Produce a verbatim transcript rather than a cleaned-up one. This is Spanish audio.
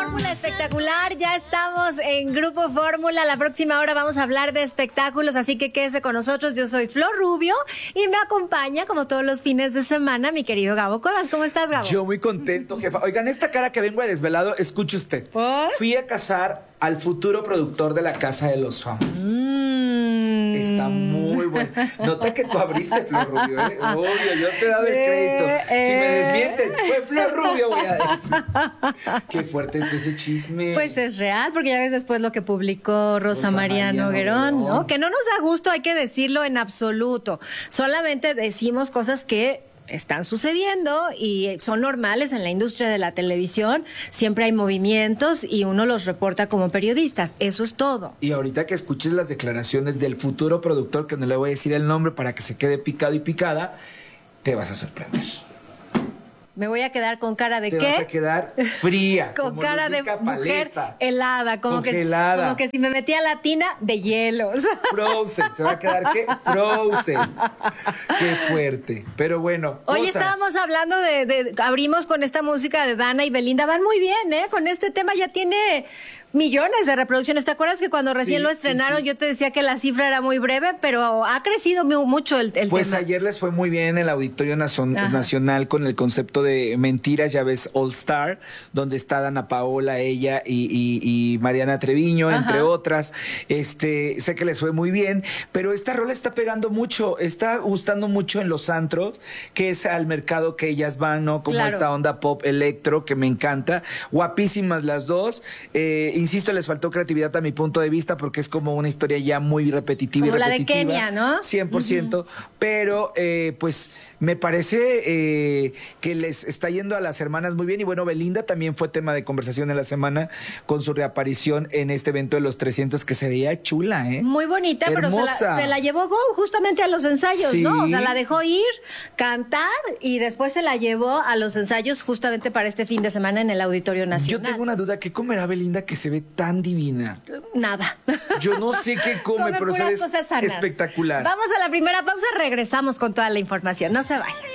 Fórmula Espectacular, ya estamos en Grupo Fórmula. La próxima hora vamos a hablar de espectáculos, así que quédese con nosotros. Yo soy Flor Rubio y me acompaña, como todos los fines de semana, mi querido Gabo Codas. ¿Cómo estás, Gabo? Yo muy contento, jefa. Oigan, esta cara que vengo de desvelado, escuche usted. ¿Por? Fui a casar al futuro productor de La Casa de los Famosos. Mm. Está muy bueno. Nota que tú abriste, Flor Rubio, ¿eh? Obvio, yo te he dado el crédito. Eh, Si me eh. desmienten, fue Flor Rubio, voy a decir. Qué fuerte es ese chisme. Pues es real, porque ya ves después lo que publicó Rosa, Rosa María María Noguerón, Noguerón. ¿no? Que no nos da gusto, hay que decirlo en absoluto. Solamente decimos cosas que están sucediendo y son normales en la industria de la televisión. Siempre hay movimientos y uno los reporta como periodistas. Eso es todo. Y ahorita que escuches las declaraciones del futuro productor, que no le voy a decir el nombre para que se quede picado y picada, te vas a sorprender. Me voy a quedar con cara de Te qué? vas a quedar fría. Con como cara de Ludica mujer Paleta. helada, como que, Congelada. como que si me metía a la tina de hielos. Frozen, ¿se va a quedar qué? Frozen. Qué fuerte. Pero bueno. Oye, cosas. estábamos hablando de, de, abrimos con esta música de Dana y Belinda, van muy bien, ¿eh? Con este tema ya tiene millones de reproducciones. ¿Te acuerdas que cuando recién Sí, lo estrenaron sí, sí. yo te decía que la cifra era muy breve, pero ha crecido mu- mucho el, el Pues tema? ayer les fue muy bien en el Auditorio Nason- Ajá. Nacional con el concepto de Mentiras, ya ves, All Star, donde está Dana Paola, ella y, y- y Mariana Treviño, Ajá. entre otras. Este, sé que les fue muy bien, pero esta rola está pegando mucho, está gustando mucho en los antros, que es al mercado que ellas van, ¿no? Como Claro. esta onda pop electro, que me encanta. Guapísimas las dos. Eh, insisto, les faltó creatividad a mi punto de vista, porque es como una historia ya muy repetitiva Como y la de repetitiva. Kenia, ¿no? cien por ciento, pero eh, pues me parece eh, que les está yendo a las hermanas muy bien. Y bueno, Belinda también fue tema de conversación en la semana con su reaparición en este evento de los trescientos, que se veía chula, ¿eh? Muy bonita, pero se la, Hermosa. se la llevó Go justamente a los ensayos, Sí. ¿no? O sea, la dejó ir, cantar y después se la llevó a los ensayos justamente para este fin de semana en el Auditorio Yo Nacional. tengo una duda, ¿qué comerá Belinda que se ve tan divina? Nada. Yo no sé qué come, Come pero se puras ve cosas sanas. espectacular. Vamos a la primera pausa, regresamos con toda la información. No se vayan.